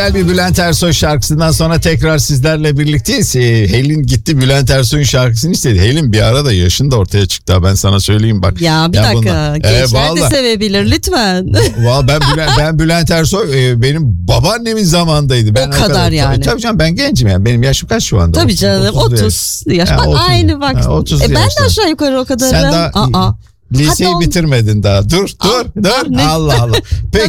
Güzel bir Bülent Ersoy şarkısından sonra tekrar sizlerle birlikteyiz. Helin gitti Bülent Ersoy'un şarkısını istedi. Helin bir ara da yaşın da ortaya çıktı. Ben sana söyleyeyim bak. Ya bir dakika. Gençler de sevebilir lütfen. Ben Bülent Ersoy benim babaannemin zamanındaydı. Ben o kadar yani. Tabii canım, ben gencim yani. Benim yaşım kaç şu anda? Tabii canım 30 yaş. Bak aynı bak. 30 ben de aşağı yukarı o kadar. Sen daha liseyi bitirmedin daha. Dur. Allah Allah.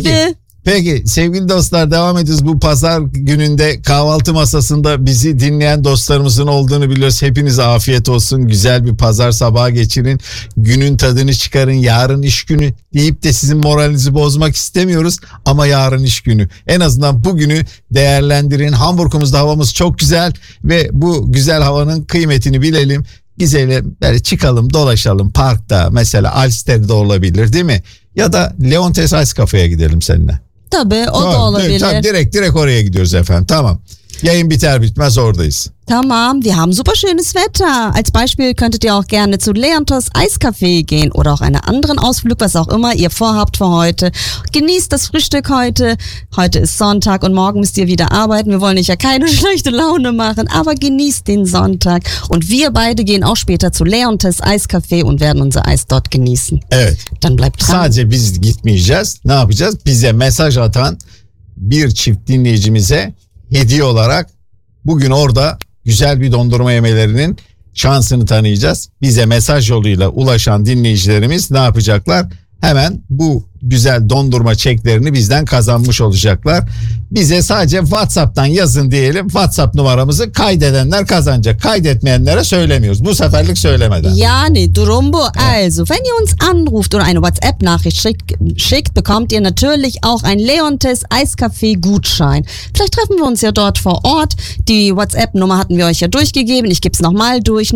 Peki sevgili dostlar, devam ediyoruz. Bu pazar gününde kahvaltı masasında bizi dinleyen dostlarımızın olduğunu biliyoruz. Hepinize afiyet olsun. Güzel bir pazar sabahı geçirin. Günün tadını çıkarın. Yarın iş günü deyip de sizin moralinizi bozmak istemiyoruz. Ama yarın iş günü. En azından bugünü değerlendirin. Hamburg'umuzda havamız çok güzel ve bu güzel havanın kıymetini bilelim. Güzel böyle çıkalım, dolaşalım parkta, mesela Alster'de olabilir değil mi? Ya da Leontes Ice Cafe'ye gidelim seninle. Tabii o da olabilir. Tabii, direkt oraya gidiyoruz efendim. Tamam. Yayın biter bitmez oradayız. Tamam, wir haben super schönes Wetter. Als Beispiel könntet ihr auch gerne zu Leontos Eiscafé gehen oder auch einen anderen Ausflug, was auch immer ihr vorhabt für heute. Genießt das Frühstück heute. Heute ist Sonntag und morgen müsst ihr wieder arbeiten. Wir wollen euch ja keine schlechte Laune machen, aber genießt den Sonntag. Und wir beide gehen auch später zu Leontos Eiscafé und werden unser Eis dort genießen. Evet. Dann bleibt dran. Sadece biz gitmeyeceğiz. Ne yapacağız? Bize mesaj atan bir çift dinleyicimize hediye olarak bugün orada güzel bir dondurma yemelerinin şansını tanıyacağız. Bize mesaj yoluyla ulaşan dinleyicilerimiz ne yapacaklar? Hemen bu güzel dondurma çeklerini bizden kazanmış olacaklar. Bize sadece WhatsApp'tan yazın diyelim. WhatsApp numaramızı kaydedenler kazanacak. Kaydetmeyenlere söylemiyoruz. Bu seferlik söylemeden. Yani durum bu. Also, wenn ihr uns anruft oder eine WhatsApp-Nachricht schickt, bekommt ihr natürlich auch ein Leontes Eiscafé-Gutschein. Vielleicht treffen wir uns ja dort vor Ort. Die WhatsApp-Nummer hatten wir euch ja durchgegeben. Ich gebe es nochmal durch.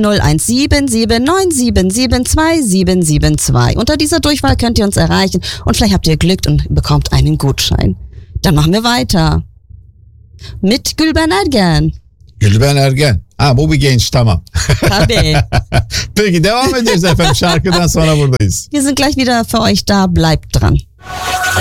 017797727772. Unter dieser Durchwahl könnt ihr uns erreichen. Und vielleicht habt ihr Glück und bekommt einen Gutschein. Dann machen wir weiter. Mit Gülben Ergen. Gülben Ergen. Bu bir genç, tamam. Tabii. Peki devam ediyoruz efendim. Şarkıdan sonra buradayız. Wir sind gleich wieder für euch da. Bleibt dran.